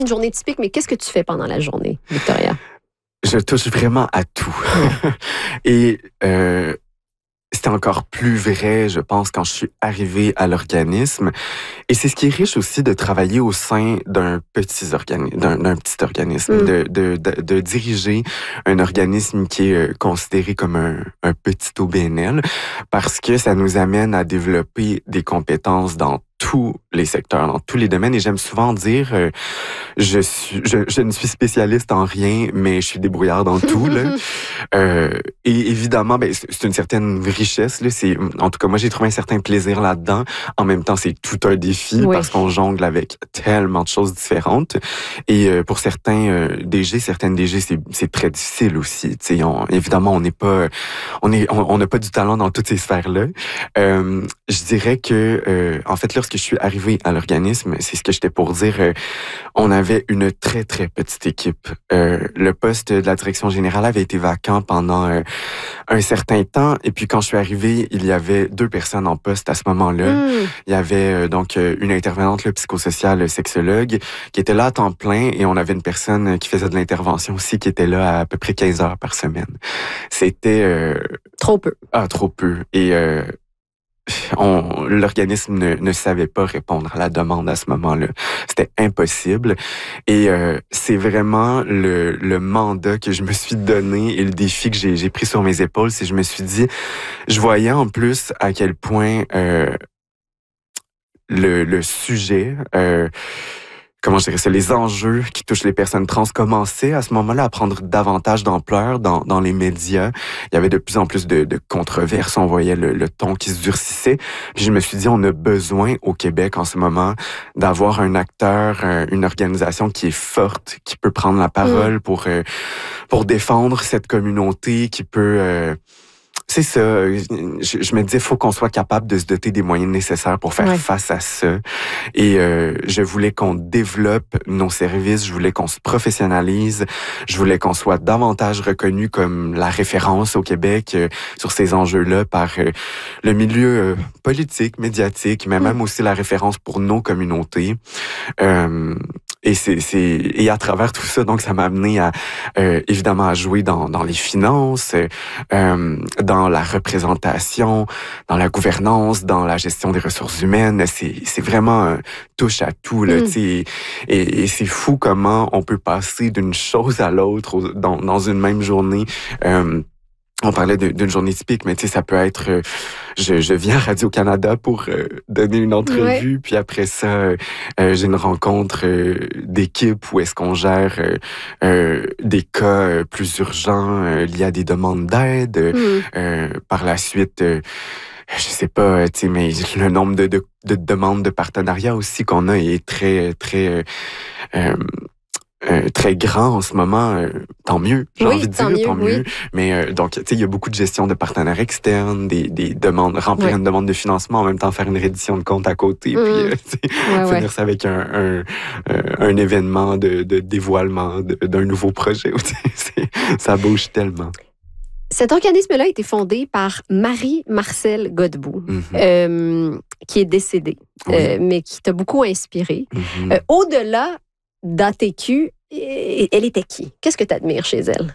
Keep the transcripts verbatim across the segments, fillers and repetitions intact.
Une journée typique, mais qu'est-ce que tu fais pendant la journée, Victoria? Je touche vraiment à tout. Et euh, c'était encore plus vrai, je pense, quand je suis arrivée à l'organisme. Et c'est ce qui est riche aussi de travailler au sein d'un petit, organi- d'un, d'un petit organisme, mm. de, de, de, de diriger un organisme qui est considéré comme un, un petit O B N L, parce que ça nous amène à développer des compétences dans tous les secteurs, dans tous les domaines. Et j'aime souvent dire, euh, je suis, je, je ne suis spécialiste en rien, mais je suis débrouillard dans tout. Là. Euh, et évidemment, ben, c'est une certaine richesse. Là. C'est, en tout cas, moi, j'ai trouvé un certain plaisir là-dedans. En même temps, c'est tout un défi oui. parce qu'on jongle avec tellement de choses différentes. Et euh, pour certains euh, D G, certaines D G, c'est, c'est très difficile aussi. T'sais, on, évidemment, on n'est pas, on est, on n'a pas du talent dans toutes ces sphères-là. Euh, je dirais que, euh, en fait, lorsque je suis arrivée à l'organisme, c'est ce que j'étais pour dire, euh, on avait une très, très petite équipe. Euh, le poste de la direction générale avait été vacant pendant euh, un certain temps. Et puis, quand je suis arrivée, il y avait deux personnes en poste à ce moment-là. Mmh. Il y avait euh, donc une intervenante le psychosociale, sexologue, qui était là à temps plein. Et on avait une personne qui faisait de l'intervention aussi, qui était là à, à peu près quinze heures par semaine. C'était... Euh, trop peu. Ah, trop peu. Et... Euh, On, l'organisme ne, ne savait pas répondre à la demande à ce moment-là. C'était impossible. Et euh, c'est vraiment le, le mandat que je me suis donné et le défi que j'ai, j'ai pris sur mes épaules. C'est que je me suis dit, je voyais en plus à quel point euh, le, le sujet... Euh, comment je dirais ça, les enjeux qui touchent les personnes trans commençaient à ce moment-là à prendre davantage d'ampleur dans, dans les médias. Il y avait de plus en plus de, de controverses, on voyait le, le ton qui se durcissait. Puis je me suis dit, on a besoin au Québec en ce moment d'avoir un acteur, une organisation qui est forte, qui peut prendre la parole mmh. pour, pour défendre cette communauté, qui peut... Euh, C'est ça. Je, je me disais, il faut qu'on soit capable de se doter des moyens nécessaires pour faire ouais. face à ça. Et euh, je voulais qu'on développe nos services, je voulais qu'on se professionnalise, je voulais qu'on soit davantage reconnu comme la référence au Québec euh, sur ces enjeux-là par euh, le milieu euh, politique, médiatique, mais mmh. même aussi la référence pour nos communautés. Euh, Et c'est, c'est et à travers tout ça, donc ça m'a amené à euh, évidemment à jouer dans dans les finances, euh, dans la représentation, dans la gouvernance, dans la gestion des ressources humaines. C'est c'est vraiment un touche à tout là, mm. tu sais. Et, et c'est fou comment on peut passer d'une chose à l'autre dans dans une même journée. Euh, On parlait de, d'une journée typique, mais tu sais, ça peut être, euh, je, je viens à Radio-Canada pour euh, donner une entrevue, ouais. puis après ça, euh, j'ai une rencontre euh, d'équipe où est-ce qu'on gère euh, euh, des cas euh, plus urgents euh, liés à des demandes d'aide. Mm. Euh, par la suite, euh, je sais pas, tu sais, mais le nombre de, de, de demandes de partenariat aussi qu'on a est très, très... Euh, euh, Euh, très grand en ce moment, euh, tant mieux, j'ai oui, envie de dire, tant mieux. tant mieux. Oui. Mais euh, donc, tu sais, il y a beaucoup de gestion de partenaires externes, des, des demandes, remplir ouais. une demande de financement, en même temps faire une reddition de compte à côté, mmh. puis euh, ouais, finir ouais. ça avec un, un, euh, un événement de, de dévoilement de, d'un nouveau projet. c'est, ça bouge tellement. Cet organisme-là a été fondé par Marie-Marcelle Godbout, mmh. euh, qui est décédée, oui. euh, mais qui t'a beaucoup inspiré. Mmh. Euh, au-delà d'A T Q, elle était qui? Qu'est-ce que tu admires chez elle?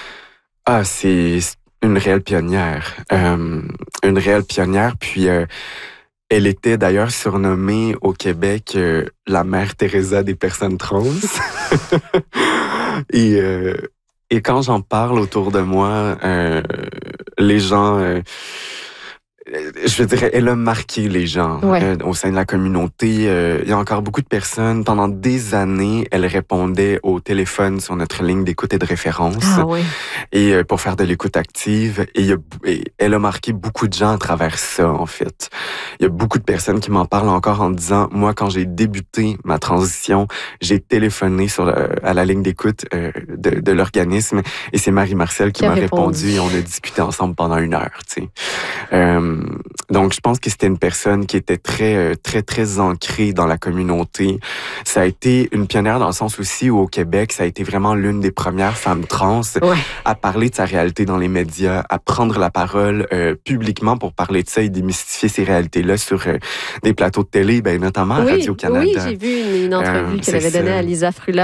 Ah, c'est une réelle pionnière. Euh, une réelle pionnière, puis euh, elle était d'ailleurs surnommée au Québec euh, la mère Teresa des personnes trans. et, euh, et quand j'en parle autour de moi, euh, les gens... Euh, je dirais, elle a marqué les gens ouais. euh, au sein de la communauté. Euh, il y a encore beaucoup de personnes. Pendant des années, elle répondait au téléphone sur notre ligne d'écoute et de référence. Ah, ouais. Et euh, pour faire de l'écoute active. Et, il y a, et elle a marqué beaucoup de gens à travers ça, en fait. Il y a beaucoup de personnes qui m'en parlent encore en disant, moi, quand j'ai débuté ma transition, j'ai téléphoné sur le, à la ligne d'écoute euh, de, de l'organisme. Et c'est Marie-Marcelle qui, qui m'a répondu. répondu et on a discuté ensemble pendant une heure, tu sais. Euh, Euh, donc, je pense que c'était une personne qui était très, très, très ancrée dans la communauté. Ça a été une pionnière dans le sens aussi où au Québec, ça a été vraiment l'une des premières femmes trans ouais. à parler de sa réalité dans les médias, à prendre la parole euh, publiquement pour parler de ça et démystifier ces réalités-là sur euh, des plateaux de télé, ben, notamment à oui, Radio-Canada. Oui, j'ai vu une, une entrevue euh, qu'elle avait donnée à Lisa Frula.